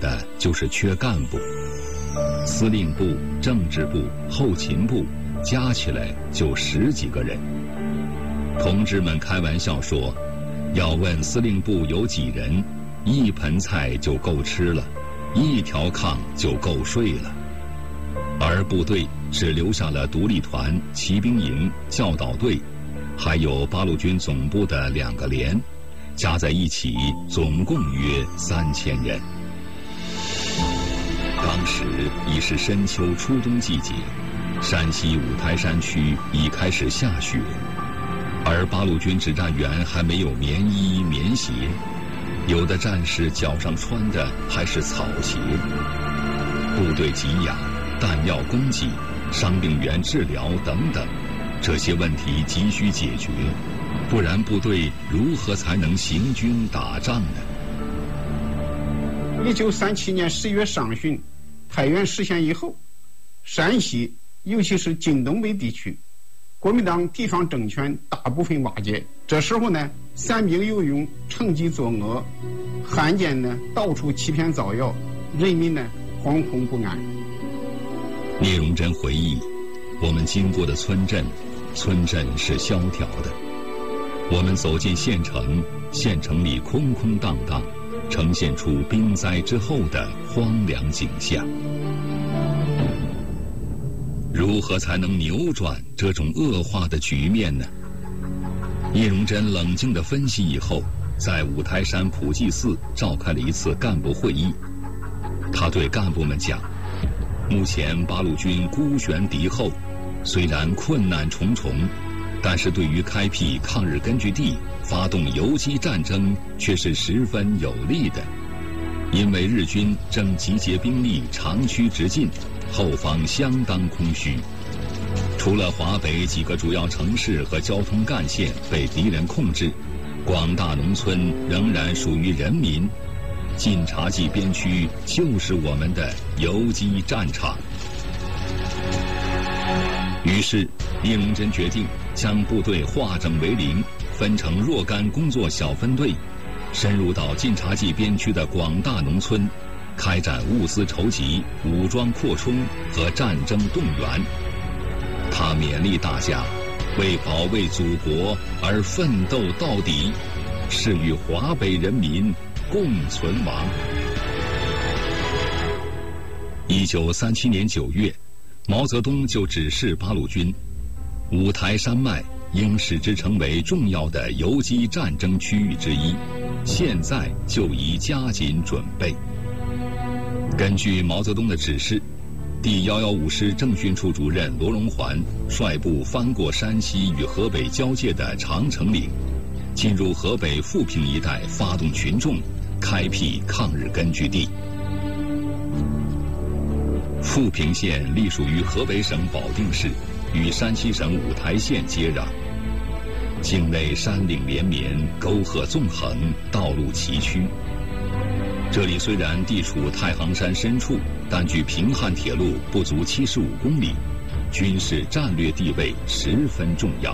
的就是缺干部。司令部、政治部、后勤部加起来就10几个人。同志们开玩笑说，要问司令部有几人，1盆菜就够吃了，1条炕就够睡了。而部队只留下了独立团、骑兵营、教导队，还有八路军总部的2个连，加在一起总共约3000人。当时已是深秋初冬季节，山西五台山区已开始下雪，而八路军指战员还没有棉衣棉鞋，有的战士脚上穿的还是草鞋。部队给养、弹药供给、伤病员治疗等等，这些问题急需解决，不然部队如何才能行军打仗呢 ？1937年10月上旬，太原实现以后，山西尤其是晋东北地区，国民党地方政权大部分瓦解。这时候呢，散兵游勇，乘机作恶，汉奸呢到处欺骗造谣，人民呢惶恐不安。 聂荣臻回忆，我们经过的村镇是萧条的。我们走进县城，县城里空空荡荡，呈现出兵灾之后的荒凉景象。如何才能扭转这种恶化的局面呢？聂荣臻冷静地分析以后，在五台山普济寺召开了一次干部会议。他对干部们讲，目前八路军孤悬敌后，虽然困难重重，但是对于开辟抗日根据地、发动游击战争却是十分有利的。因为日军正集结兵力长驱直进，后方相当空虚。除了华北几个主要城市和交通干线被敌人控制，广大农村仍然属于人民。晋察冀边区就是我们的游击战场。于是聂荣臻决定将部队化整为零，分成若干工作小分队，深入到晋察冀边区的广大农村，开展物资筹集、武装扩充和战争动员。他勉励大家为保卫祖国而奋斗到底，是与华北人民共存亡。1937年9月，毛泽东就指示八路军，五台山脉应使之成为重要的游击战争区域之一，现在就宜加紧准备。根据毛泽东的指示，第115师政训处主任罗荣桓率部翻过山西与河北交界的长城岭，进入河北富平一带，发动群众，开辟抗日根据地。富平县隶属于河北省保定市，与山西省五台县接壤。境内山岭连绵，沟壑纵横，道路崎岖。这里虽然地处太行山深处，但距平汉铁路不足75公里，军事战略地位十分重要。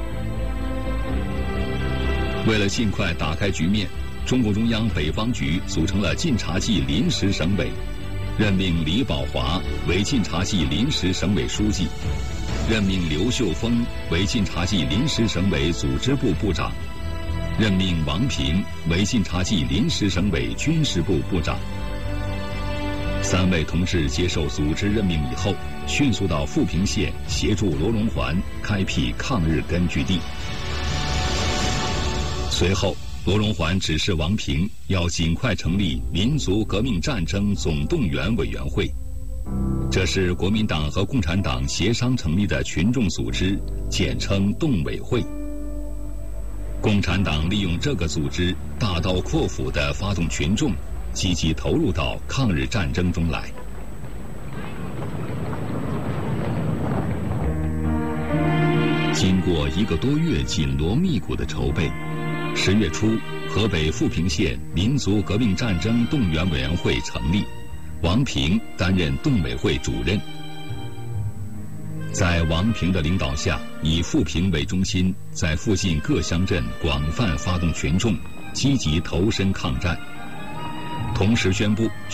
为了尽快打开局面，中共中央北方局组成了晋察冀临时省委，任命李宝华为晋察冀临时省委书记，任命刘秀峰为晋察冀临时省委组织部部长，任命王平为晋察冀临时省委军事部部长。3位同志接受组织任命以后，迅速到富平县协助罗荣桓开辟抗日根据地。随后，罗荣桓指示王平要尽快成立民族革命战争总动员委员会，这是国民党和共产党协商成立的群众组织，简称动委会。共产党利用这个组织，大刀阔斧地发动群众，积极投入到抗日战争中来。经过1个多月紧锣密鼓的筹备，10月初，河北富平县民族革命战争动员委员会成立，王平担任动委会主任。在王平的领导下，以富平为中心，在附近各乡镇广泛发动群众，积极投身抗战。同时宣布